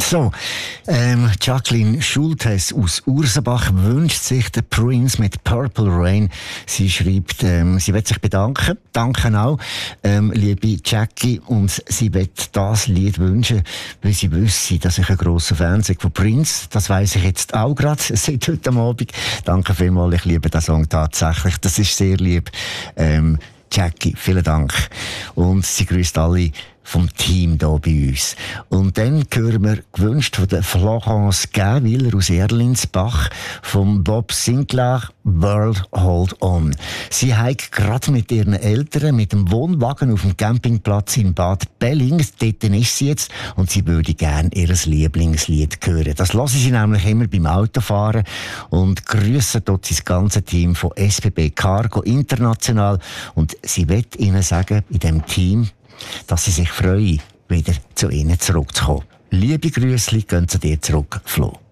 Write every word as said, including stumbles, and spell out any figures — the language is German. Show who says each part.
Speaker 1: So, ähm, Jacqueline Schultes aus Ursenbach wünscht sich den Prince mit Purple Rain. Sie schreibt, ähm, sie will sich bedanken. Danke auch, ähm, liebe Jackie. Und sie will das Lied wünschen, weil sie wüsste, dass ich ein grosser Fan bin von Prince. Das weiss ich jetzt auch gerade seit heute Abend. Danke vielmals, ich liebe den Song tatsächlich. Das ist sehr lieb. Ähm, Jackie, vielen Dank. Und sie grüßt alle vom Team hier bei uns. Und dann hören wir gewünscht von der Florence Gäwiller aus Erlinsbach, vom Bob Sinclair, World Hold On. Sie hat gerade mit ihren Eltern mit dem Wohnwagen auf dem Campingplatz in Bad Belling, dort ist sie jetzt, und sie würde gerne ihr Lieblingslied hören. Das hören sie nämlich immer beim Autofahren und grüßen dort das ganze Team von S B B Cargo International. Und sie will ihnen sagen, in diesem Team, dass sie sich freuen, wieder zu ihnen zurückzukommen. Liebe Grüßli, gehen zu dir zurück, Flo.